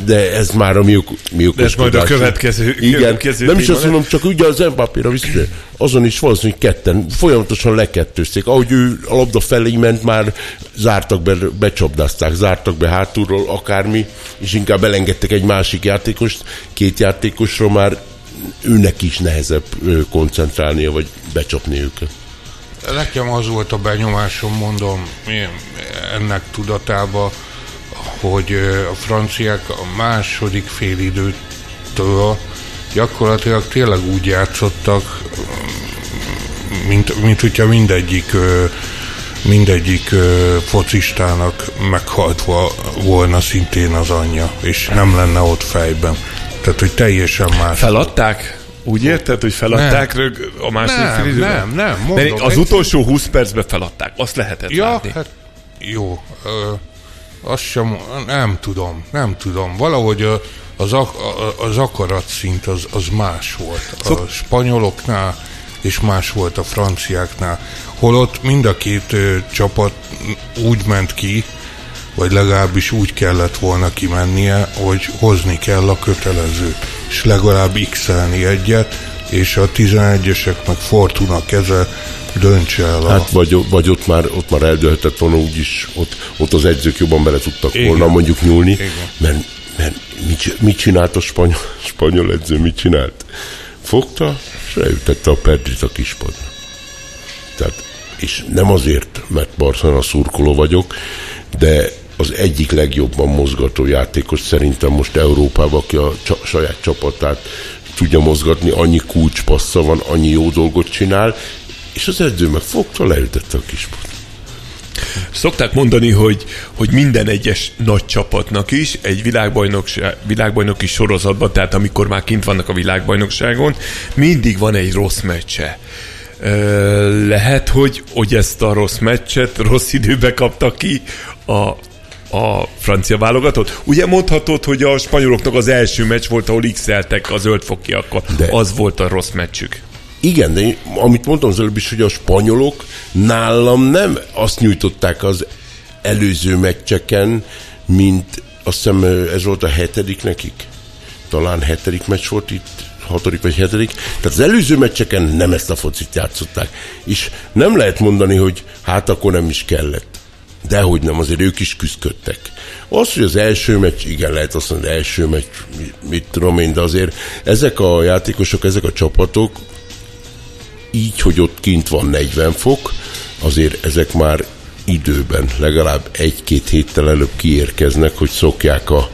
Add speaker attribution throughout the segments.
Speaker 1: de ez már a mi okoskodás.
Speaker 2: De ez majd a következő.
Speaker 1: Igen, nem is azt mondom, csak ugye az Mbappéra visszatérve. Azon is valószínűleg ketten folyamatosan lekettőzték. Ahogy ő a labda felé ment, már zártak be, becsapdázták, zártak be hátulról, akármi, és inkább elengedtek egy másik játékost, két játékosra már őnek is nehezebb koncentrálnia, vagy becsapni őket.
Speaker 3: Nekem az volt a benyomásom, mondom, ennek tudatába, hogy a franciák a második félidőtől gyakorlatilag tényleg úgy játszottak, mint hogyha mindegyik focistának meghalt volna szintén az anyja, és nem lenne ott fejben. Tehát, hogy teljesen más.
Speaker 2: Feladták? Úgy érted, hogy feladták a második félidőben?
Speaker 3: Nem. Mondom,
Speaker 2: az utolsó 20 percben feladták. Azt lehetett látni. Hát
Speaker 3: jó. Azt sem, nem tudom. Valahogy az akaratszint az más volt a spanyoloknál, és más volt a franciáknál. Holott mind a két csapat úgy ment ki, vagy legalábbis úgy kellett volna kimennie, hogy hozni kell a kötelezőt, és legalább x-elni egyet, és a 11-esek meg Fortuna keze döntse el.
Speaker 1: Hát vagy ott már eldőlhetett volna, úgyis ott az edzők jobban bele tudtak volna mondjuk nyúlni, mert mit csinált a spanyol edző, mit csinált? Fogta, és leütette a Pedrit a kispadra. Tehát, és nem azért, mert Barcelona szurkoló vagyok, de az egyik legjobban mozgató játékos szerintem most Európában, aki a saját csapatát tudja mozgatni, annyi kulcspassza van, annyi jó dolgot csinál, és az edző meg fogta, leütette a kispadra.
Speaker 2: Szokták mondani, hogy minden egyes nagy csapatnak is egy világbajnoki sorozatban, tehát amikor már kint vannak a világbajnokságon, mindig van egy rossz meccse. Lehet, hogy ezt a rossz meccset rossz időbe kapta ki a francia válogatott? Ugye mondhatod, hogy a spanyoloknak az első meccs volt, ahol x-eltek a zöldfokiakkal. Az volt a rossz meccsük.
Speaker 1: Igen, de amit mondtam az előbb is, hogy a spanyolok nálam nem azt nyújtották az előző meccseken, mint azt hiszem ez volt a 7. nekik. Talán 7. meccs volt itt, 6. vagy 7. Tehát az előző meccseken nem ezt a focit játszották. És nem lehet mondani, hogy hát akkor nem is kellett. Dehogy nem, azért ők is küzdködtek. Az, hogy az első meccs, igen, lehet azt mondani, az első meccs, mit tudom én, de azért ezek a játékosok, ezek a csapatok, így, hogy ott kint van 40 fok, azért ezek már időben, legalább 1-2 héttel előbb kiérkeznek, hogy szokják a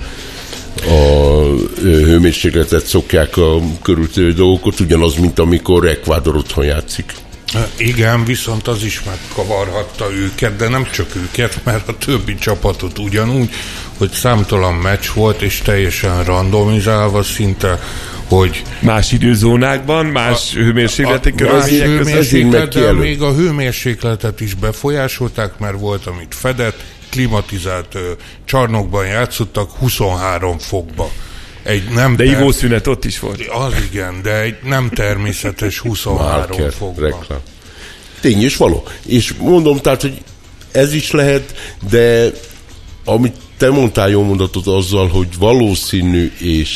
Speaker 1: hőmérsékletet, szokják a körültérő dolgokat, ugyanaz, mint amikor Ecuador otthon játszik.
Speaker 3: Igen, viszont az is megkavarhatta őket, de nem csak őket, mert a többi csapatot ugyanúgy, hogy számtalan meccs volt, és teljesen randomizálva szinte, hogy
Speaker 2: más időzónákban, más hőmérsékleti körülmények között.
Speaker 3: De még a hőmérsékletet is befolyásolták, mert volt, amit fedett, klimatizált csarnokban játszottak 23 fokba.
Speaker 2: De ivószünet ott is volt.
Speaker 3: Az igen, de egy nem természetes 23 fokban. Reklám.
Speaker 1: Tény és való. És mondom, tehát, hogy ez is lehet, de amit te mondtál jó mondatot azzal, hogy valószínű,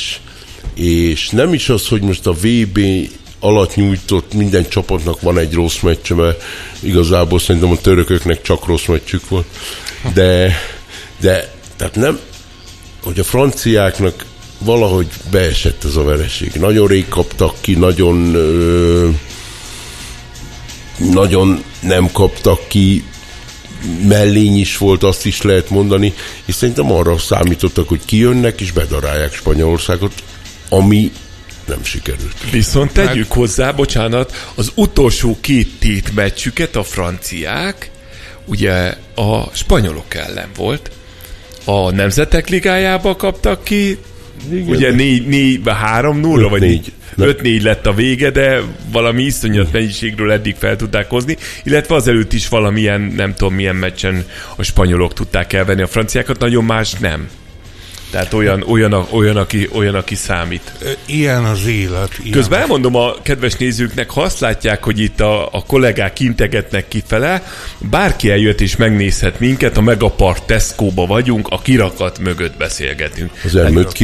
Speaker 1: és nem is az, hogy most a VB alatt nyújtott minden csapatnak van egy rossz meccse, mert igazából szerintem a törököknek csak rossz meccsük volt. De tehát nem, hogy a franciáknak valahogy beesett ez a vereség. Nagyon rég kaptak ki, nagyon nem kaptak ki, mellény is volt, azt is lehet mondani, és szerintem arra számítottak, hogy kijönnek és bedarálják Spanyolországot, ami nem sikerült.
Speaker 2: Viszont tegyük hozzá, bocsánat, az utolsó 2 tétmeccsüket a franciák ugye a spanyolok ellen volt. A Nemzetek Ligájába kaptak ki, igen, ugye 3-0 vagy 5-4 lett a vége, de valami iszonyat mennyiségről eddig fel tudták hozni, illetve azelőtt is valamilyen, nem tudom milyen meccsen a spanyolok tudták elvenni a franciákat, nagyon más nem. Tehát olyan, aki számít.
Speaker 3: Ilyen az élet.
Speaker 2: Közben elmondom a kedves nézőknek, ha azt látják, hogy itt a kollégák integetnek kifele, bárki eljött és megnézhet minket, a Megapark Tesco-ba vagyunk, a kirakat mögött beszélgetünk.
Speaker 1: Az elmúlt